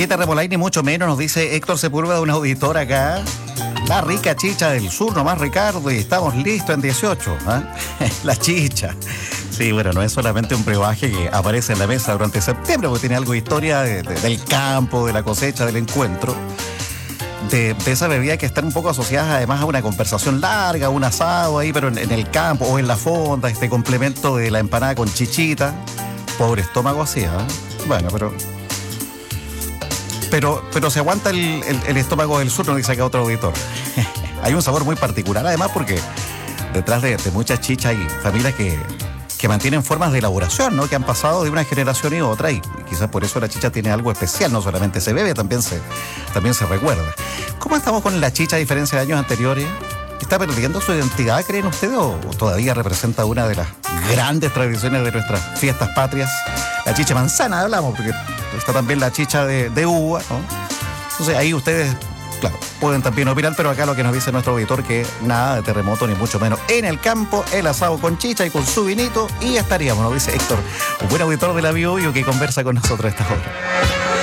chichita remolay ni mucho menos, nos dice Héctor Sepúlveda, de un auditor acá. La rica chicha del sur, nomás Ricardo, y estamos listos en 18. ¿Eh? La chicha. Sí, bueno, no es solamente un brebaje que aparece en la mesa durante septiembre, porque tiene algo de historia del campo, de la cosecha, del encuentro. De esa bebida que están un poco asociadas además a una conversación larga, un asado ahí, pero en el campo o en la fonda, este complemento de la empanada con chichita. Pobre estómago así, ¿eh? Bueno, pero se aguanta el estómago del sur, nos dice acá otro auditor. Hay un sabor muy particular, además, porque detrás de muchas chichas hay familias que mantienen formas de elaboración, ¿no? Que han pasado de una generación y otra, y quizás por eso la chicha tiene algo especial, no solamente se bebe, también se recuerda. ¿Cómo estamos con la chicha a diferencia de años anteriores? ¿Está perdiendo su identidad, creen ustedes, o todavía representa una de las grandes tradiciones de nuestras fiestas patrias? La chicha manzana hablamos, porque está también la chicha de uva, ¿no? Entonces ahí ustedes, claro, pueden también opinar, pero acá lo que nos dice nuestro auditor, que nada de terremoto, ni mucho menos. En el campo, el asado con chicha y con su vinito, y estaríamos, nos dice Héctor, un buen auditor de la Bio Bio que conversa con nosotros a esta hora.